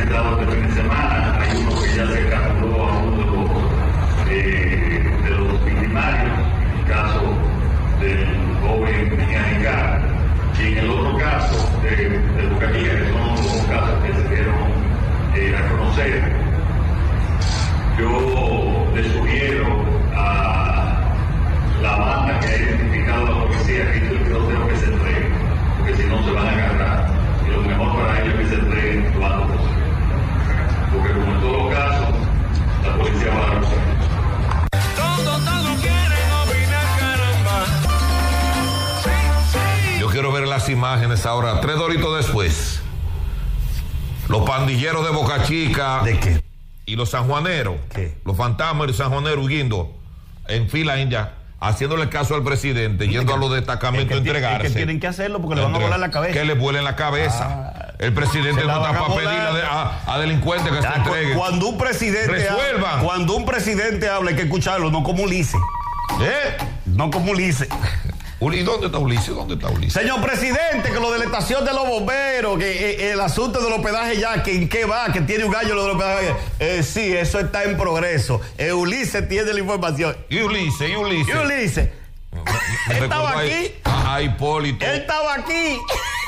registrado este fin de semana. Hay uno que ya se capturó a uno de los victimarios, en el caso del joven Niñanicar, y en el otro caso de Boca Chica, que son los dos casos que se dieron a conocer. Yo le sugiero a la banda que ha identificado a la policía que yo creo que se entreguen, porque si no se van a agarrar, y lo mejor para ellos es que se entreguen lo antes posible, porque como en todos los casos, la policía va a dar opciones. Yo quiero ver las imágenes ahora, 3 doritos después. Los pandilleros de Boca Chica. ¿De qué? Y los sanjuaneros. ¿Qué? Los fantasmas y los sanjuaneros huyendo en fila ya, haciéndole caso al presidente, yendo a los destacamentos a entregarse. Es que tienen que hacerlo porque le van a volar la cabeza. Que le vuelen la cabeza. El presidente no está para pedirle a delincuentes que se entreguen. Cuando un presidente resuelvan. Cuando un presidente habla hay que escucharlo, no como Ulises. No como Ulises. ¿Y dónde está Ulises? Señor presidente, que lo de la estación de los bomberos, que el asunto del hospedaje ya, que en qué va, que tiene un gallo lo del hospedaje. Sí, eso está en progreso. Ulises tiene la información. ¿Y Ulises? Él estaba aquí. A Hipólito. Él estaba aquí.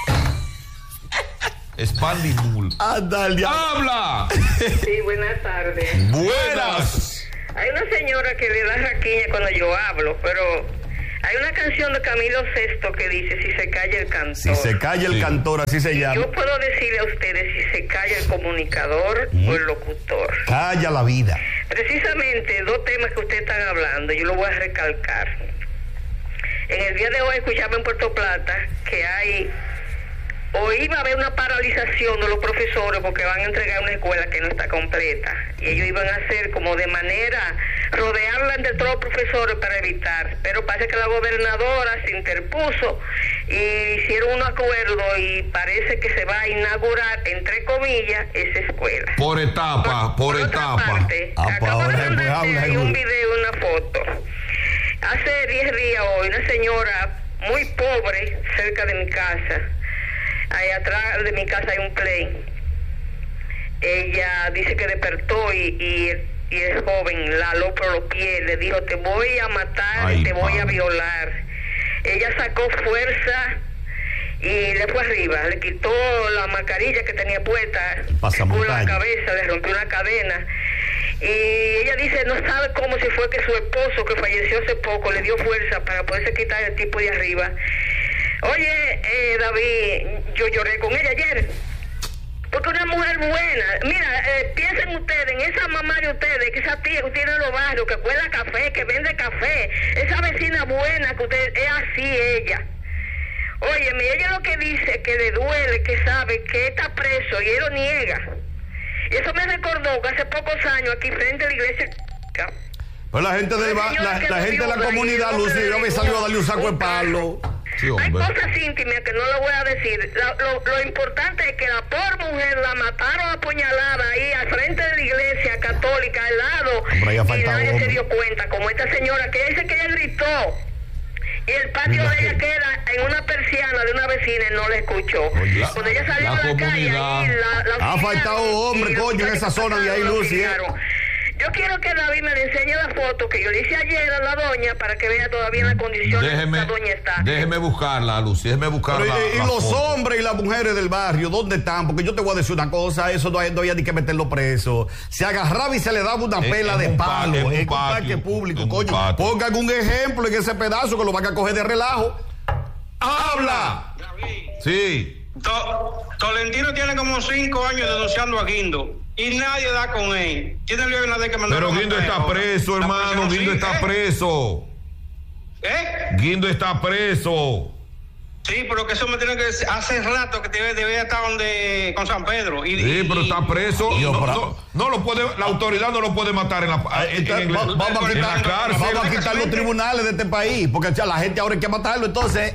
Spandimul. ¡Habla! Sí, buenas tardes. Buenas. Hay una señora que le da raquiña cuando yo hablo, pero hay una canción de Camilo VI que dice: si se calla el cantor. Si se calla el cantor, así se llama. Yo puedo decirle a ustedes si se calla el comunicador o el locutor. Calla la vida. Precisamente 2 temas que ustedes están hablando, yo lo voy a recalcar. En el día de hoy escuchaba en Puerto Plata que iba a haber una paralización de los profesores porque van a entregar una escuela que no está completa. Y ellos iban a hacer como de manera, rodearla de todos los profesores para evitar. Pero parece que la gobernadora se interpuso y hicieron un acuerdo y parece que se va a inaugurar, entre comillas, esa escuela. Por etapa. Acabo de mandarte un video, una foto. Hace 10 días hoy, una señora muy pobre cerca de mi casa, ahí atrás de mi casa hay un play. Ella dice que despertó y el joven la aló por los pies, le dijo: te voy a matar, te voy a violar. Ella sacó fuerza y le fue arriba, le quitó la mascarilla que tenía puesta, con la cabeza, le rompió una cadena. Y ella dice, no sabe cómo si fue que su esposo, que falleció hace poco, le dio fuerza para poderse quitar el tipo de arriba. Oye, David, yo lloré con ella ayer, porque una mujer buena. Mira, piensen ustedes en esa mamá de ustedes, que esa tía que tiene en los barrios, que cuela café, que vende café, esa vecina buena que usted es así ella. Óyeme, ella lo que dice, que le duele, que sabe que está preso y él lo niega. Y eso me recordó que hace pocos años aquí frente a la iglesia, pues la gente la gente de la comunidad, Lucy, yo me salió a darle un saco de palo. Sí, hay cosas íntimas que no lo voy a decir. Lo importante es que la pobre mujer la mataron apuñalada ahí al frente de la iglesia católica, al lado, y nadie se dio cuenta, como esta señora que dice que ella gritó. Y el patio de ella queda en una persiana de una vecina y no le escuchó. Cuando ella salió a la calle, ahí ha faltado hombre, coño, en esa zona de ahí, Lucy. Yo quiero que David me le enseñe la foto que yo le hice ayer a la doña para que vea todavía las condiciones que la doña está. Déjeme buscarla, Lucy, déjeme buscarla. Y los hombres y las mujeres del barrio, ¿dónde están? Porque yo te voy a decir una cosa, eso no había ni que meterlo preso. Se agarraba y se le daba una pela de palo en un parque público, coño. Pongan un ejemplo en ese pedazo que lo van a coger de relajo. ¡Habla! David. Sí. Tolentino tiene como 5 años denunciando a Guindo y nadie da con él. ¿Quién le viene de que mandar? Pero Guindo está preso, hermano. Guindo está preso. Guindo está preso. Sí, pero que eso me tiene que decir. Hace rato que debe estar con San Pedro. Sí, pero está preso. No lo puede, la autoridad no lo puede matar en la cárcel. Vamos a quitar los tribunales de este país, porque la gente ahora hay que matarlo, entonces.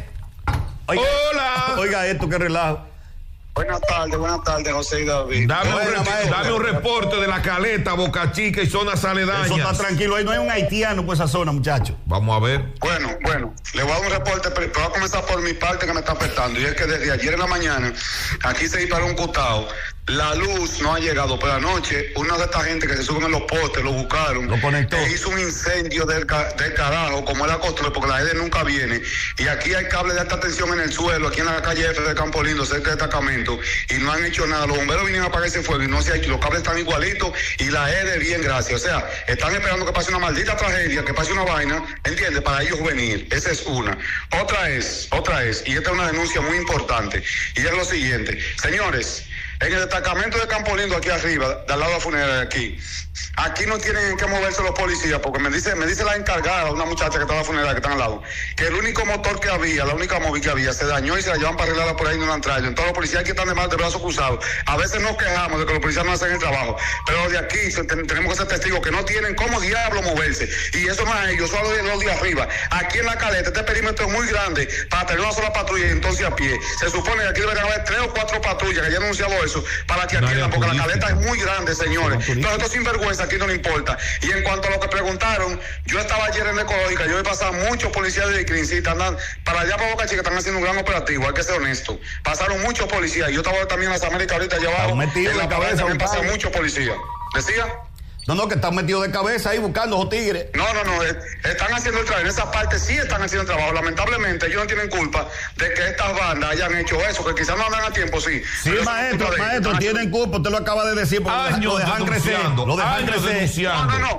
Hola. Oiga esto, qué relajo. Buenas tardes, José y David. Dame un reporte de La Caleta, Boca Chica y zonas aledañas. Eso está tranquilo, ahí no hay un haitiano por esa zona, muchachos. Vamos a ver. Bueno, le voy a dar un reporte, pero voy a comenzar por mi parte que me está afectando. Y es que desde ayer en la mañana, aquí se disparó un cutao La luz no ha llegado, pero anoche una de estas gente que se suben en los postes, lo buscaron, lo conectó. Hizo un incendio del carajo, como es la costumbre, porque la gente nunca viene. Y aquí hay cables de alta tensión en el suelo, aquí en la calle F de Campo Lindo, cerca del destacamento, y no han hecho nada. Los bomberos vinieron a apagar ese fuego y no se ha hecho. Los cables están igualitos y la EDE bien, gracias. O sea, están esperando que pase una maldita tragedia, que pase una vaina, ¿entiendes? Para ellos venir. Esa es una. Otra es, y esta es una denuncia muy importante, y es lo siguiente. Señores, en el destacamento de Campo Lindo, aquí arriba, de al lado de la funeraria, aquí no tienen que moverse los policías, porque me dice la encargada, una muchacha que está en la funeraria, que está al lado, que el único motor que había, la única móvil que había, se dañó y se la llevan para arreglarla por ahí en un entraño. Entonces los policías aquí están de brazos cruzados. A veces nos quejamos de que los policías no hacen el trabajo, pero de aquí tenemos que ser testigos que no tienen cómo diablo moverse. Y eso no es ellos, solo los de arriba. Aquí en la caleta, este perímetro es muy grande para tener una sola patrulla y entonces a pie. Se supone que aquí deberían haber 3 o 4 patrullas, que ya han anunciado eso, para que atiendan, porque la caleta es muy grande, señores. Entonces esto sinvergüenza aquí no le importa. Y en cuanto a lo que preguntaron, yo estaba ayer en la Ecológica, yo he pasado muchos policías de Crincita, andan para allá para Boca Chica, están haciendo un gran operativo, hay que ser honesto. Pasaron muchos policías, yo estaba también en las Américas ahorita allá abajo, en la cabeza también pasaron muchos policías. ¿Decía? No, que están metidos de cabeza ahí buscando esos tigres. No, están haciendo el trabajo. En esa parte sí están haciendo el trabajo. Lamentablemente ellos no tienen culpa de que estas bandas hayan hecho eso, que quizás no andan a tiempo, sí. Sí, maestro, tienen culpa, usted lo acaba de decir, porque lo dejan crecer. Lo dejan crecer.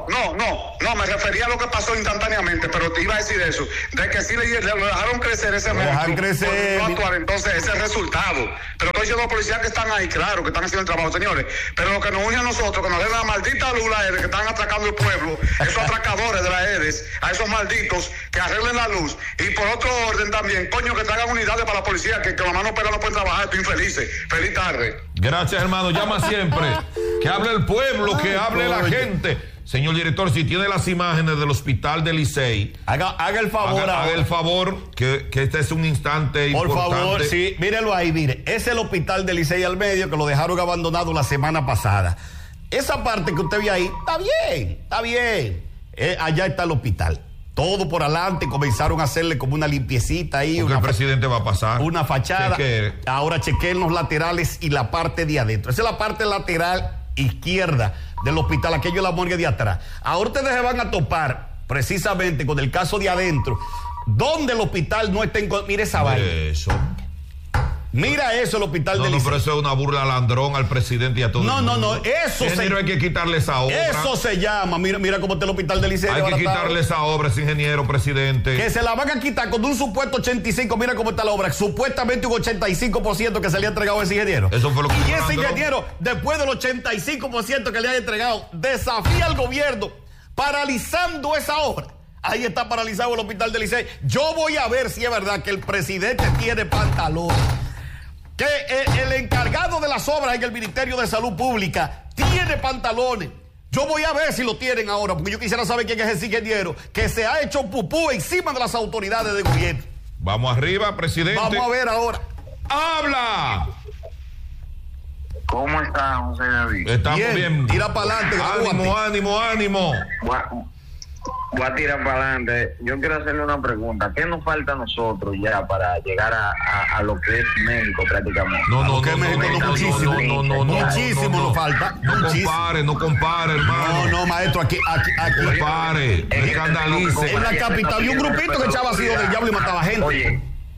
No, me refería a lo que pasó instantáneamente, pero te iba a decir eso, de que sí le dejaron crecer ese momento. Lo dejan crecer. No actuar, entonces ese es el resultado. Pero estoy diciendo a los policías que están ahí, claro, que están haciendo el trabajo, señores. Pero lo que nos une a nosotros, que nos den la maldita luz, que están atracando el pueblo, esos atracadores de la EDES, a esos malditos que arreglen la luz. Y por otro orden también, coño, que traigan unidades para la policía, que la mano pega no pueden trabajar, estoy infelices. Feliz tarde. Gracias, hermano, llama siempre. Que hable el pueblo, que hable la gente. Señor director, si tiene las imágenes del hospital de Licey, haga el favor. Haga el favor, que este es un instante por importante. Por favor, sí, mírelo ahí, mire. Es el hospital de Licey al medio, que lo dejaron abandonado la semana pasada. Esa parte que usted ve ahí, está bien. Allá está el hospital. Todo por adelante, comenzaron a hacerle como una limpiecita ahí. Porque el presidente va a pasar. Una fachada. Ahora chequeen los laterales y la parte de adentro. Esa es la parte lateral izquierda del hospital, aquello es la morgue de atrás. Ahora ustedes se van a topar precisamente con el caso de adentro, donde el hospital no está en... Mire esa vaina. Mira eso, el hospital de Licey. No, pero eso es una burla ladrón al presidente y a todo el mundo. No, eso ingeniero, hay que quitarle esa obra. Eso se llama, mira cómo está el hospital de Licey. Hay que quitarle esa obra, ese ingeniero, presidente. Que se la van a quitar con un supuesto 85, mira cómo está la obra. Supuestamente un 85% que se le ha entregado a ese ingeniero. Eso fue lo que... Y ese ingeniero, después del 85% que le ha entregado, desafía al gobierno, paralizando esa obra. Ahí está paralizado el hospital de Licey. Yo voy a ver si es verdad que el presidente tiene pantalones. Que el encargado de las obras en el Ministerio de Salud Pública tiene pantalones. Yo voy a ver si lo tienen ahora, porque yo quisiera saber quién es ese ingeniero que se ha hecho pupú encima de las autoridades de gobierno. Vamos arriba, presidente. Vamos a ver ahora. ¡Habla! ¿Cómo está, José David? Estamos bien. Tira para adelante. Ánimo. Voy a tirar para adelante. Yo quiero hacerle una pregunta. ¿Qué nos falta a nosotros ya para llegar a lo que es México prácticamente? Muchísimo nos falta. No compare, hermano. No, maestro, aquí. Compare, no escandalice. En la capital había un grupito que echaba ácido del diablo y mataba gente. Oye,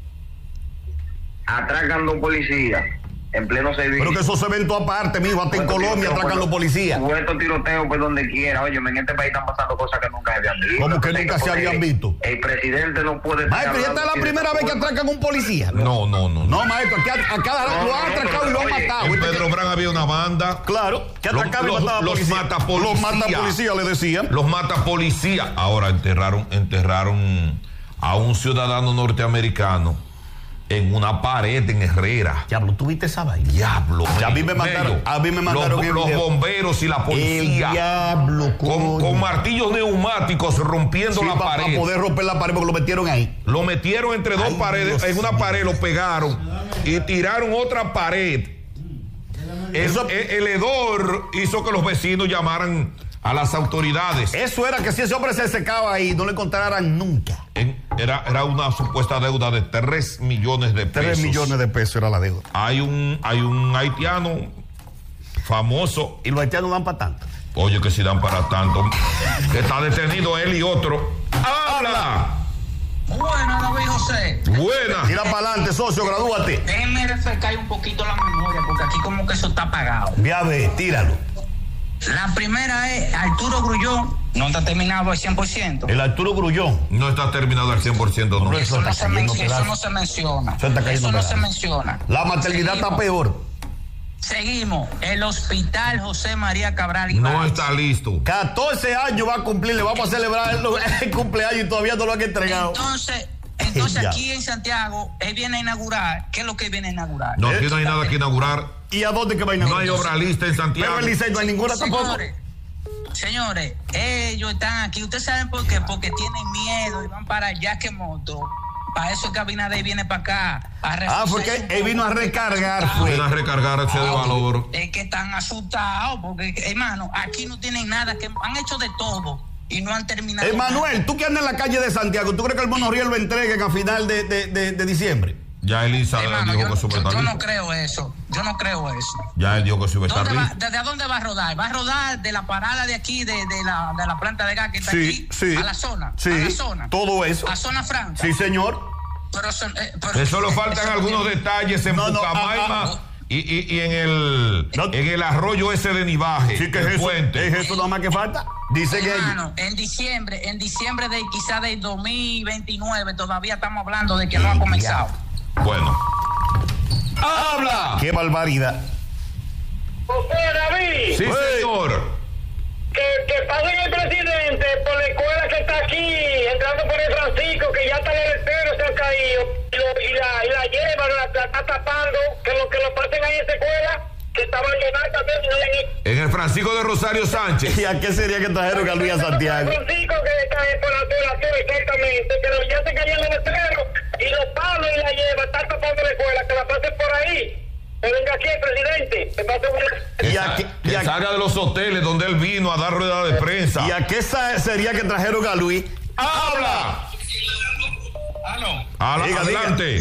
atracan dos policías en pleno servicio. Pero que eso se eventó aparte, mijo, hasta en Colombia atracan los policías. Hubo estos tiroteos por donde quiera. Oye, en este país están pasando cosas que nunca se habían visto. ¿Cómo que nunca se habían visto? El presidente no puede... Maestro, ¿ya está la primera vez que atracan un policía? No. No, maestro, aquí a cada lo han atracado y lo han matado. En Pedro Brán había una banda. Claro, que atracaban y mataban a policías. Los matapolicías le decían. Los matapolicías. Ahora enterraron a un ciudadano norteamericano en una pared en Herrera. Diablo, ¿tú viste esa vaina? Diablo. A mí me mandaron los bomberos y la policía. El diablo, con martillos neumáticos rompiendo la pared. Para poder romper la pared porque lo metieron ahí. Lo metieron entre dos paredes. En una pared lo pegaron y tiraron otra pared. El hedor hizo que los vecinos llamaran a las autoridades. Eso era que si ese hombre se secaba ahí, no lo encontraran nunca. Era una supuesta deuda de 3 millones de pesos. 3 millones de pesos era la deuda. Hay un haitiano Famoso. Y los haitianos dan para tanto. Oye, que si dan para tanto. Está detenido él y otro. ¡Habla! Buena, David José. Buena. Tira para adelante, socio, gradúate. Déjenme refrescar un poquito la memoria, porque aquí como que eso está apagado. Ve a ver, tíralo. La primera es Arturo Grullón, no está terminado al 100%. El Arturo Grullón. No está terminado al 100%, no. Eso no se menciona. Eso no se menciona. La maternidad está peor. Seguimos. El Hospital José María Cabral Ibáñez. No está listo. 14 años va a cumplir, le vamos a celebrar el cumpleaños y todavía no lo han entregado. Entonces aquí en Santiago, él viene a inaugurar. ¿Qué es lo que viene a inaugurar? No, aquí no hay nada que inaugurar. ¿Y a dónde que va a inaugurar? No hay obra lista en Santiago. Pero el Licey no hay ninguna tampoco. Señores, ellos están aquí. ¿Ustedes saben por qué? Porque tienen miedo y van para Yaquemoto. Para eso es que Abinader viene para acá. Porque él vino a recargar. Vino a recargarse de valor. Es que están asustados porque, hermano, aquí no tienen nada, que han hecho de todo y no han terminado. Emanuel, tú que andas en la calle de Santiago, ¿tú crees que el monorriel lo entreguen a final de diciembre? Ya Elisa dijo que sube yo no creo eso. Ya él dijo que sube tarde. ¿Desde dónde va a rodar? Va a rodar de la parada de aquí, de la planta de gas que está aquí, a la zona. Sí, a la zona. Todo eso. A zona franca. Sí, señor. Pero solo faltan algunos detalles en Pucamaima y en el arroyo ese de Nivaje. Sí, que es eso. ¿Es eso nada más que falta? Dice que en diciembre de quizá del 2029 todavía estamos hablando de que no ha comenzado. Bueno. ¡Habla! ¡Qué barbaridad! José David. Sí, señor. Que pasen el presidente por la escuela que está aquí, entrando por el Francisco, que ya está en el pelo, se ha caído, y la llevan, la está tapando, que lo pasen ahí en esa escuela, que estaba llena también. En el Francisco de Rosario Sánchez. ¿Y a qué sería que trajeron a Luis a Santiago? El Francisco que está por la exactamente, pero ya se cayó en el pelo, y los palos y la lleva, está tapando la escuela, que la pasen por ahí. Que venga aquí el presidente, que pase que salga de los hoteles donde él vino a dar rueda de prensa. ¿Y a qué sería que trajeron a Luis? ¡Habla! Adelante.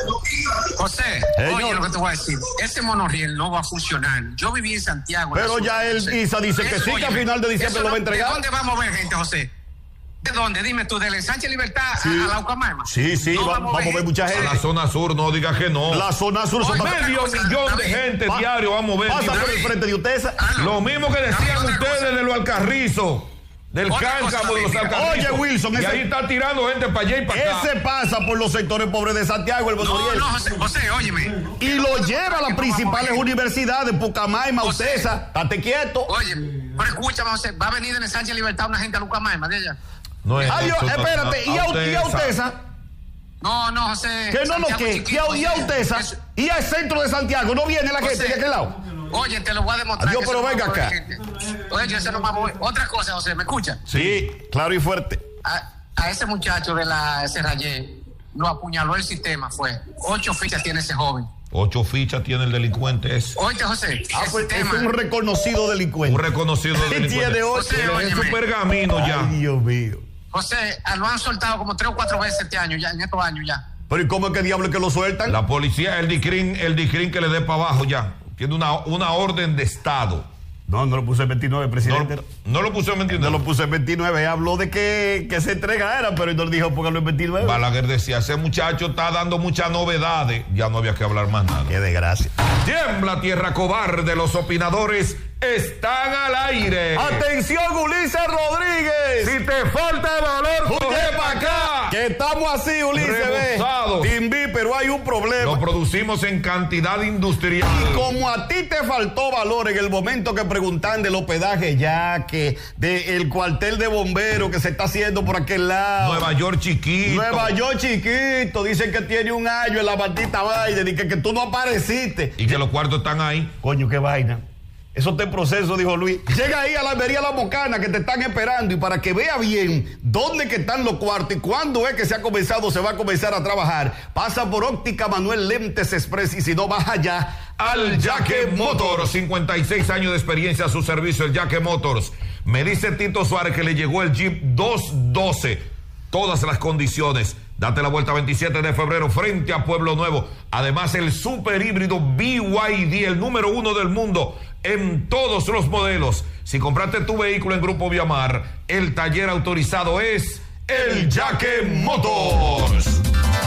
José, oye lo que te voy a decir. Ese monorriel no va a funcionar. Yo viví en Santiago. Pero ya él dice que sí, que a final de diciembre lo va a entregar. ¿De dónde vamos a ver gente, José? ¿De dónde? Dime tú, del ensanche Libertad a la Ucamaima. Sí, no vamos a ver mucha gente. A la zona sur, no digas que no. La zona sur son medio millón de gente diario, vamos a ver. Pasa por el frente de ustedes. Lo mismo que decían ustedes de los Alcarrizos. Del cáncamo de los Alcarrizos. Oye, Wilson, y ahí está tirando gente para allá y para acá. Ese pasa por los sectores pobres de Santiago, el Bonoriel. No, José, óyeme. Y lo lleva a las principales universidades, Pucamaima, Utesa. Estate quieto. Oye, pero escúchame, José, va a venir en el Sánchez Libertad una gente a Ucamaima de ella. No es espérate, ¿y a Utesa? No, José. ¿Qué no, qué? ¿Y a Utesa? ¿Y al centro de Santiago? ¿No viene la gente de aquel lado? Oye, te lo voy a demostrar. Adiós, pero venga acá. Oye, ese no va a mover. Otra cosa, José, ¿me escucha? Sí, claro y fuerte. A ese muchacho de la Serrayé lo apuñaló el sistema, fue. 8 fichas tiene ese joven. 8 fichas tiene el delincuente ese. Oye, José. Pues es un reconocido delincuente. Un reconocido delincuente. Tiene 8. Es su pergamino ya. Ay, Dios mío. José, lo han soltado como 3 o 4 veces este año ya, en estos años ya. Pero ¿y cómo es que diablo que lo sueltan? La policía, el DICRIN que le dé para abajo ya. Tiene una orden de Estado. No lo puse en 29, presidente. No lo puso en 29. No lo puse en 29. Habló de que se entregara, pero no dijo póngalo en 29. Balaguer decía, ese muchacho está dando muchas novedades. Ya no había que hablar más nada. Qué desgracia. Tiembla tierra cobarde, los opinadores están al aire. ¡Atención, Ulises Rodríguez! Si te falta valor, coge para acá. Que estamos así, Ulises. Rebosados. Timbi, pero hay un problema. Lo producimos en cantidad industrial. Y como a ti te faltó valor en el momento que preguntan del hospedaje ya, que del cuartel de bomberos que se está haciendo por aquel lado. Nueva York chiquito. Dicen que tiene un año en la maldita vaina y que tú no apareciste. Y que los cuartos están ahí. Coño, qué vaina. Eso está en proceso, dijo Luis. Llega ahí a la Almería La Mocana que te están esperando y para que vea bien dónde que están los cuartos y cuándo es que se va a comenzar a trabajar, pasa por Óptica Manuel Lentes Express y si no vas allá al Yaque Motors. 56 años de experiencia a su servicio, el Yaque Motors. Me dice Tito Suárez que le llegó el Jeep 212. Todas las condiciones. Date la vuelta 27 de febrero frente a Pueblo Nuevo. Además, el super híbrido BYD, el número 1 del mundo en todos los modelos. Si compraste tu vehículo en Grupo Viamar, el taller autorizado es El Yaque Motors.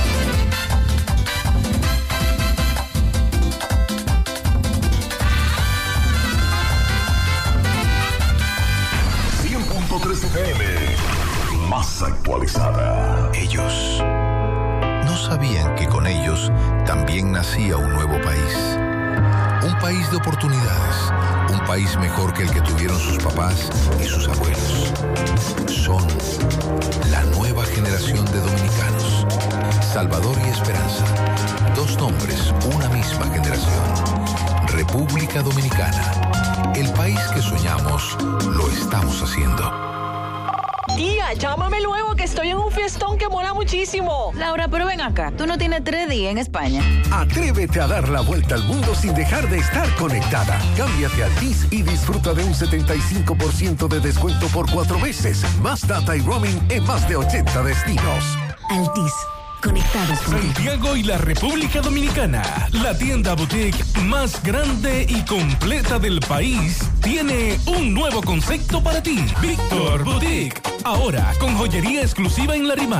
FM, más actualizada. Ellos no sabían que con ellos también nacía un nuevo país. Un país de oportunidades, un país mejor que el que tuvieron sus papás y sus abuelos. Son la nueva generación de dominicanos. Salvador y Esperanza, dos nombres, una misma generación. República Dominicana, el país que soñamos, lo estamos haciendo. Tía, llámame luego que estoy en un fiestón que mola muchísimo. Laura, pero ven acá, tú no tienes 3 días en España. Atrévete a dar la vuelta al mundo sin dejar de estar conectada. Cámbiate a Altis y disfruta de un 75% de descuento por 4 meses. Más data y roaming en más de 80 destinos. Altis. Conectados con Santiago y la República Dominicana, la tienda boutique más grande y completa del país, tiene un nuevo concepto para ti. Víctor Boutique. Ahora con joyería exclusiva en Larimar.